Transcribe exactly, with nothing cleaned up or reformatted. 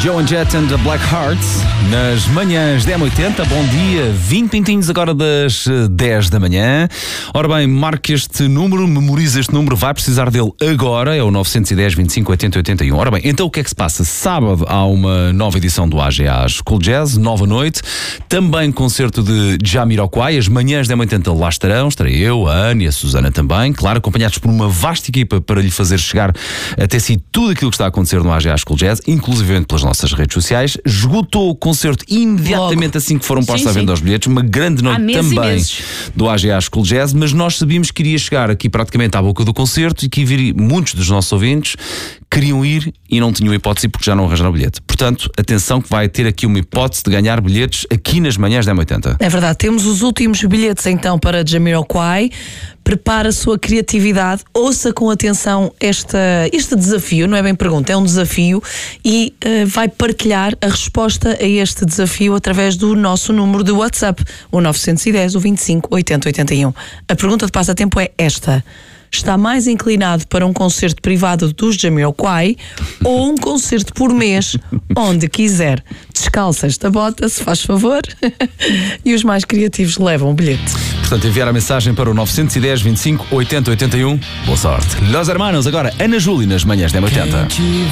Joan Jett and the Black Hearts nas manhãs dez e oitenta. Bom dia, vinte pintinhos agora das dez da manhã. Ora bem, marque este número, memorize este número, vai precisar dele agora, é o nove um zero, vinte e cinco, oitenta, oitenta e um. Ora bem, então o que é que se passa? Sábado há uma nova edição do A G A School Jazz, nova noite, também concerto de Jamiroquai, as manhãs dez e oitenta lá estarão, estarei eu, a Ana e a Susana também, claro, acompanhados por uma vasta equipa para lhe fazer chegar até si tudo aquilo que está a acontecer no A G A School Jazz, inclusive pelas nossas redes sociais. Esgotou o concerto imediatamente Logo. assim que foram postos à venda aos bilhetes. Uma grande noite também do A G A School Jazz, mas nós sabíamos que iria chegar aqui praticamente à boca do concerto e que viria, muitos dos nossos ouvintes queriam ir e não tinham hipótese porque já não arranjaram o bilhete. Portanto, atenção que vai ter aqui uma hipótese de ganhar bilhetes aqui nas manhãs dez e oitenta. É verdade, temos os últimos bilhetes então para Jamiroquai. Prepara a sua criatividade, ouça com atenção esta, este desafio, não é bem pergunta, é um desafio e uh, vai partilhar a resposta a este desafio através do nosso número de WhatsApp, o nove um zero, o vinte e cinco, oitenta, oitenta e um. A pergunta de passatempo é esta: está mais inclinado para um concerto privado dos Jamiroquai ou um concerto por mês, onde quiser? Descalça esta bota, se faz favor, e os mais criativos levam o bilhete. Portanto, enviar a mensagem para o nove um zero, vinte e cinco, oitenta, oitenta e um. Boa sorte. Los Hermanos, agora Ana Júlia nas manhãs dez e oitenta.